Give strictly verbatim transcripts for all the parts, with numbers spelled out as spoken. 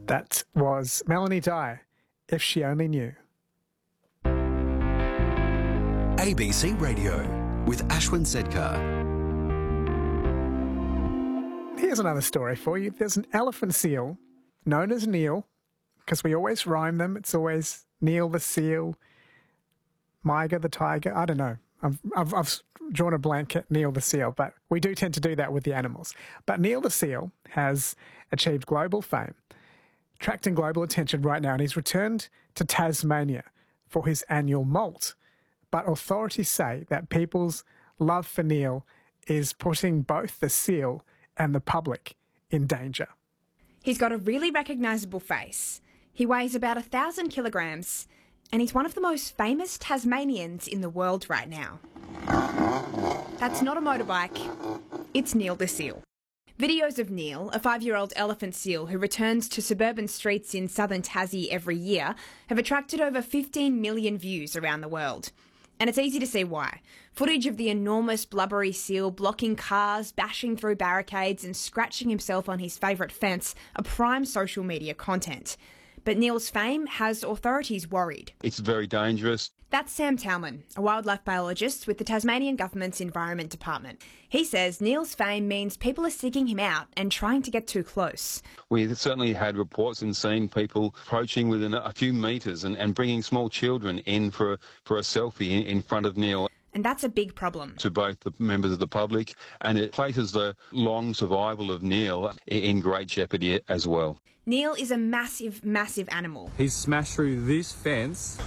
That was Melanie Dye, If She Only Knew. A B C Radio with Ashwin Sedkar. Here's another story for you. There's an elephant seal known as Neil, because we always rhyme them. It's always Neil the seal, Miga the tiger. I don't know. I've, I've, I've drawn a blanket, Neil the seal, but we do tend to do that with the animals. But Neil the seal has achieved global fame, attracting global attention right now, and he's returned to Tasmania for his annual molt. But authorities say that people's love for Neil is putting both the seal and the public in danger. He's got a really recognisable face. He weighs about a thousand kilograms, and he's one of the most famous Tasmanians in the world right now. That's not a motorbike, it's Neil the seal. Videos of Neil, a five-year-old elephant seal who returns to suburban streets in southern Tassie every year, have attracted over fifteen million views around the world. And it's easy to see why. Footage of the enormous blubbery seal blocking cars, bashing through barricades and scratching himself on his favourite fence are prime social media content. But Neil's fame has authorities worried. It's very dangerous. That's Sam Talman, a wildlife biologist with the Tasmanian Government's Environment Department. He says Neil's fame means people are seeking him out and trying to get too close. We certainly had reports and seen people approaching within a few metres and, and bringing small children in for a, for a selfie in, in front of Neil. And that's a big problem. To both the members of the public, and it places the long survival of Neil in great jeopardy as well. Neil is a massive, massive animal. He's smashed through this fence.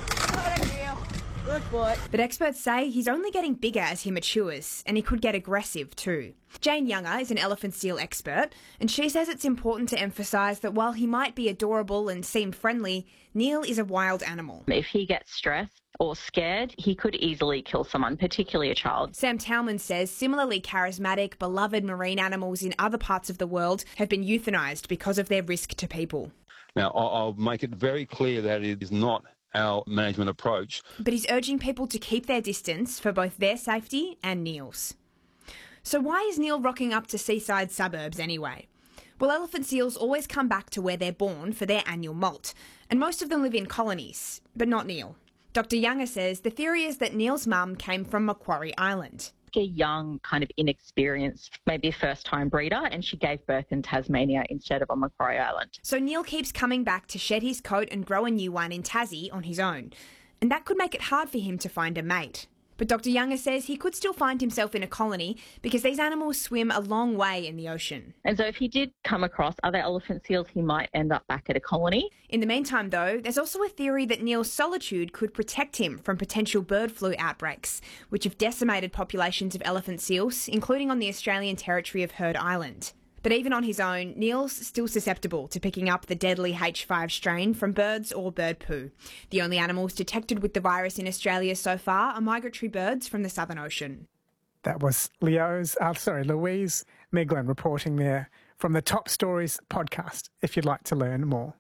Good boy. But experts say he's only getting bigger as he matures, and he could get aggressive too. Jane Younger is an elephant seal expert, and she says it's important to emphasise that while he might be adorable and seem friendly, Neil is a wild animal. If he gets stressed or scared, he could easily kill someone, particularly a child. Sam Talman says similarly charismatic, beloved marine animals in other parts of the world have been euthanised because of their risk to people. Now, I'll make it very clear that it is not our management approach. But he's urging people to keep their distance for both their safety and Neil's. So why is Neil rocking up to seaside suburbs anyway? Well, elephant seals always come back to where they're born for their annual molt, and most of them live in colonies, but not Neil. Doctor Younger says the theory is that Neil's mum came from Macquarie Island. A young, kind of inexperienced, maybe first-time breeder, and she gave birth in Tasmania instead of on Macquarie Island. So Neil keeps coming back to shed his coat and grow a new one in Tassie on his own, and that could make it hard for him to find a mate. But Doctor Younger says he could still find himself in a colony because these animals swim a long way in the ocean. And so if he did come across other elephant seals, he might end up back at a colony. In the meantime, though, there's also a theory that Neil's solitude could protect him from potential bird flu outbreaks, which have decimated populations of elephant seals, including on the Australian territory of Heard Island. But even on his own, Neil's still susceptible to picking up the deadly H five strain from birds or bird poo. The only animals detected with the virus in Australia so far are migratory birds from the Southern Ocean. That was Leo's, uh, sorry, Louise Miglin reporting there from the Top Stories podcast, if you'd like to learn more.